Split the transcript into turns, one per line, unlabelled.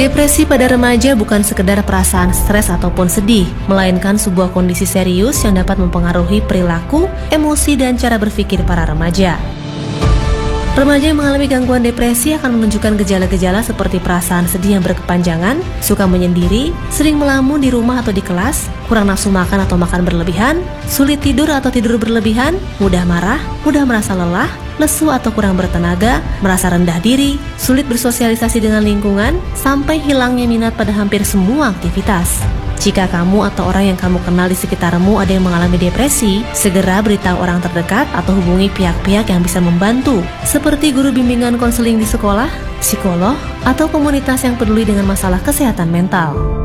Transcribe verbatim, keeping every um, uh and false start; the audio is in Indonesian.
Depresi pada remaja bukan sekedar perasaan stres ataupun sedih, melainkan sebuah kondisi serius yang dapat mempengaruhi perilaku, emosi, dan cara berpikir para remaja. Remaja yang mengalami gangguan depresi akan menunjukkan gejala-gejala seperti perasaan sedih yang berkepanjangan, suka menyendiri, sering melamun di rumah atau di kelas, kurang nafsu makan atau makan berlebihan, sulit tidur atau tidur berlebihan, mudah marah, mudah merasa lelah, lesu atau kurang bertenaga, merasa rendah diri, sulit bersosialisasi dengan lingkungan, sampai hilangnya minat pada hampir semua aktivitas. Jika kamu atau orang yang kamu kenal di sekitarmu ada yang mengalami depresi, segera beritahu orang terdekat atau hubungi pihak-pihak yang bisa membantu, seperti guru bimbingan konseling di sekolah, psikolog, atau komunitas yang peduli dengan masalah kesehatan mental.